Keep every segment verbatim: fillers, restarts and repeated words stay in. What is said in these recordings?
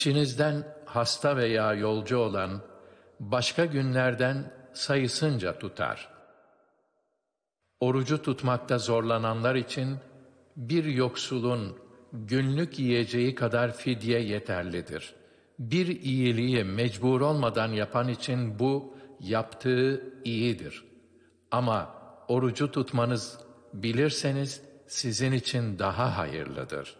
İçinizden hasta veya yolcu olan başka günlerden sayısınca tutar. Orucu tutmakta zorlananlar için bir yoksulun günlük yiyeceği kadar fidye yeterlidir. Bir iyiliği mecbur olmadan yapan için bu yaptığı iyidir. Ama orucu tutmanız bilirseniz sizin için daha hayırlıdır.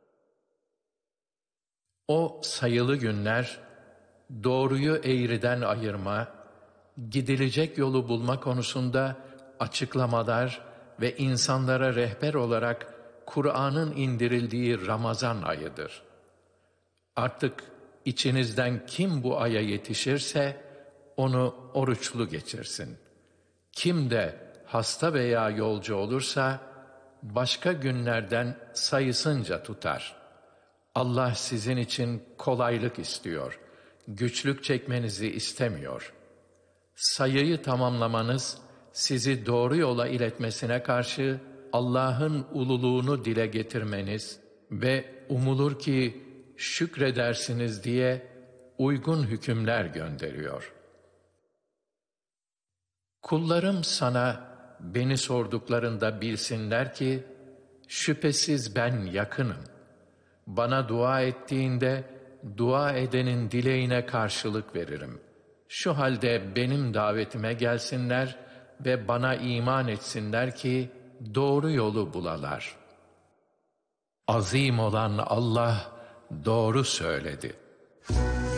O sayılı günler, doğruyu eğriden ayırma, gidilecek yolu bulma konusunda açıklamalar ve insanlara rehber olarak Kur'an'ın indirildiği Ramazan ayıdır. Artık içinizden kim bu aya yetişirse onu oruçlu geçirsin. Kim de hasta veya yolcu olursa başka günlerden sayısınca tutar. Allah sizin için kolaylık istiyor, güçlük çekmenizi istemiyor. Sayıyı tamamlamanız, sizi doğru yola iletmesine karşı Allah'ın ululuğunu dile getirmeniz ve umulur ki şükredersiniz diye uygun hükümler gönderiyor. Kullarım sana beni sorduklarında bilsinler ki, şüphesiz ben yakınım. Bana dua ettiğinde, dua edenin dileğine karşılık veririm. Şu halde benim davetime gelsinler ve bana iman etsinler ki, doğru yolu bulalar. Azim olan Allah doğru söyledi.